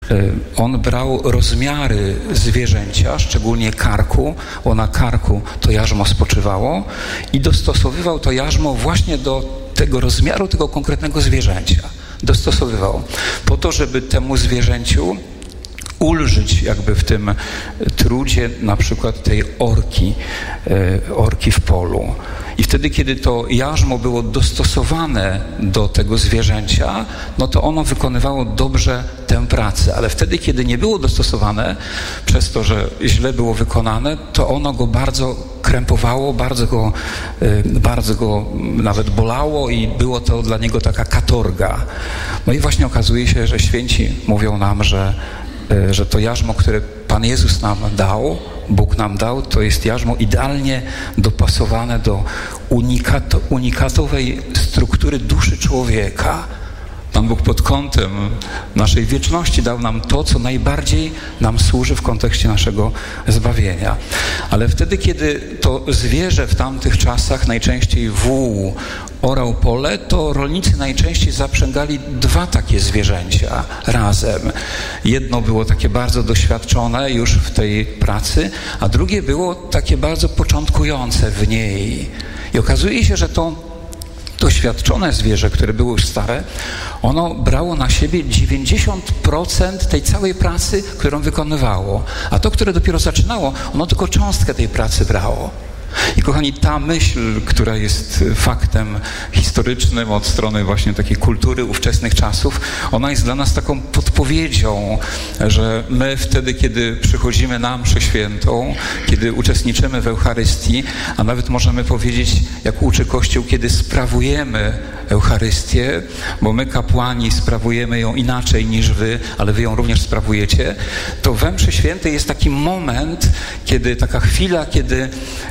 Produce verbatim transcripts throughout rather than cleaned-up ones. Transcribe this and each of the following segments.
On brał rozmiary zwierzęcia, szczególnie karku, bo na karku to jarzmo spoczywało i dostosowywał to jarzmo właśnie do tego rozmiaru tego konkretnego zwierzęcia. Dostosowywał po to, żeby temu zwierzęciu ulżyć jakby w tym trudzie na przykład tej orki, orki w polu. I wtedy, kiedy to jarzmo było dostosowane do tego zwierzęcia, no to ono wykonywało dobrze tę pracę. Ale wtedy, kiedy nie było dostosowane, przez to, że źle było wykonane, to ono go bardzo krępowało, bardzo go, bardzo go nawet bolało i było to dla niego taka katorga. No i właśnie okazuje się, że święci mówią nam, że że to jarzmo, które Pan Jezus nam dał, Bóg nam dał, to jest jarzmo idealnie dopasowane do unikato, unikatowej struktury duszy człowieka. Pan Bóg pod kątem naszej wieczności dał nam to, co najbardziej nam służy w kontekście naszego zbawienia. Ale wtedy, kiedy to zwierzę w tamtych czasach, najczęściej wół, orał pole, to rolnicy najczęściej zaprzęgali dwa takie zwierzęcia razem. Jedno było takie bardzo doświadczone już w tej pracy, a drugie było takie bardzo początkujące w niej. I okazuje się, że to doświadczone zwierzę, które było już stare, ono brało na siebie dziewięćdziesiąt procent tej całej pracy, którą wykonywało. A to, które dopiero zaczynało, ono tylko cząstkę tej pracy brało. I kochani, ta myśl, która jest faktem historycznym od strony właśnie takiej kultury ówczesnych czasów, ona jest dla nas taką podpowiedzią, że my wtedy, kiedy przychodzimy na mszę świętą, kiedy uczestniczymy w Eucharystii, a nawet możemy powiedzieć, jak uczy Kościół, kiedy sprawujemy Eucharystię, bo my kapłani sprawujemy ją inaczej niż wy, ale wy ją również sprawujecie, to we mszy świętej jest taki moment, kiedy taka chwila, kiedy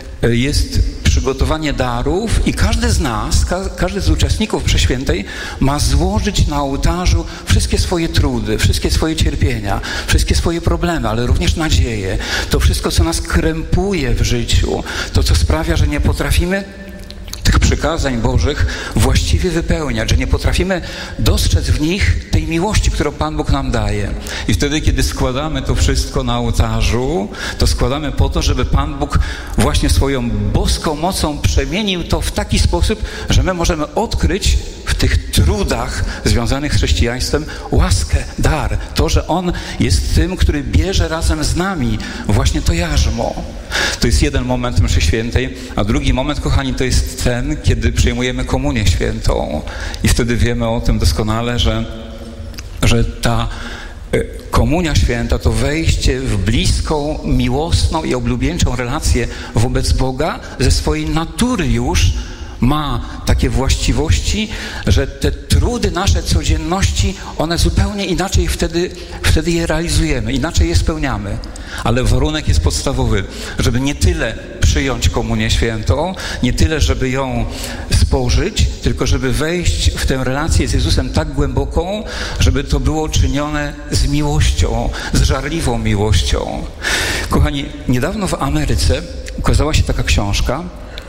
jest przygotowanie darów i każdy z nas, ka- każdy z uczestników mszy świętej ma złożyć na ołtarzu wszystkie swoje trudy, wszystkie swoje cierpienia, wszystkie swoje problemy, ale również nadzieje. To wszystko, co nas krępuje w życiu, to, co sprawia, że nie potrafimy tych przykazań Bożych właściwie wypełniać, że nie potrafimy dostrzec w nich tej miłości, którą Pan Bóg nam daje. I wtedy, kiedy składamy to wszystko na ołtarzu, to składamy po to, żeby Pan Bóg właśnie swoją boską mocą przemienił to w taki sposób, że my możemy odkryć w tych trudach związanych z chrześcijaństwem łaskę, dar. To, że On jest tym, który bierze razem z nami właśnie to jarzmo. To jest jeden moment mszy świętej, a drugi moment, kochani, to jest ten, kiedy przyjmujemy komunię świętą. I wtedy wiemy o tym doskonale, że, że ta komunia święta to wejście w bliską, miłosną i oblubieńczą relację wobec Boga ze swojej natury już ma takie właściwości, że te trudy nasze codzienności, one zupełnie inaczej wtedy, wtedy je realizujemy, inaczej je spełniamy. Ale warunek jest podstawowy, żeby nie tyle przyjąć komunię świętą, nie tyle, żeby ją spożyć, tylko żeby wejść w tę relację z Jezusem tak głęboką, żeby to było czynione z miłością, z żarliwą miłością. Kochani, niedawno w Ameryce ukazała się taka książka,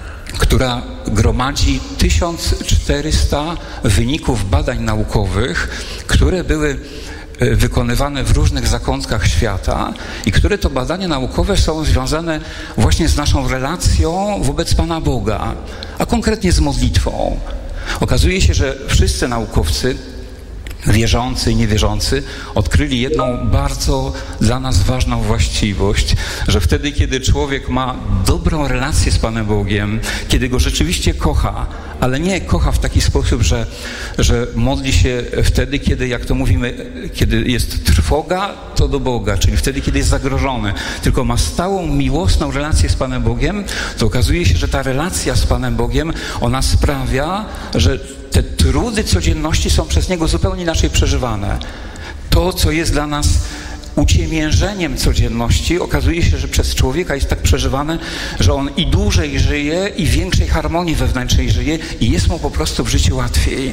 która gromadzi tysiąc czterysta wyników badań naukowych, które były wykonywane w różnych zakątkach świata i które to badania naukowe są związane właśnie z naszą relacją wobec Pana Boga, a konkretnie z modlitwą. Okazuje się, że wszyscy naukowcy, wierzący i niewierzący, odkryli jedną bardzo dla nas ważną właściwość, że wtedy, kiedy człowiek ma dobrą relację z Panem Bogiem, kiedy Go rzeczywiście kocha, ale nie kocha w taki sposób, że, że modli się wtedy, kiedy, jak to mówimy, kiedy jest trwoga, to do Boga, czyli wtedy, kiedy jest zagrożony, tylko ma stałą, miłosną relację z Panem Bogiem, to okazuje się, że ta relacja z Panem Bogiem, ona sprawia, że te trudy codzienności są przez Niego zupełnie inaczej przeżywane. To, co jest dla nas uciemiężeniem codzienności, okazuje się, że przez człowieka jest tak przeżywane, że on i dłużej żyje, i w większej harmonii wewnętrznej żyje i jest mu po prostu w życiu łatwiej.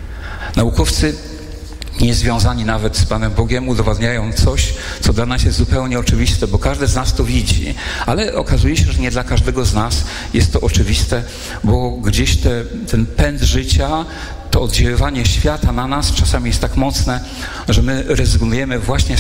Naukowcy niezwiązani nawet z Panem Bogiem udowadniają coś, co dla nas jest zupełnie oczywiste, bo każdy z nas to widzi, ale okazuje się, że nie dla każdego z nas jest to oczywiste, bo gdzieś te, ten pęd życia, to oddziaływanie świata na nas czasami jest tak mocne, że my rezygnujemy właśnie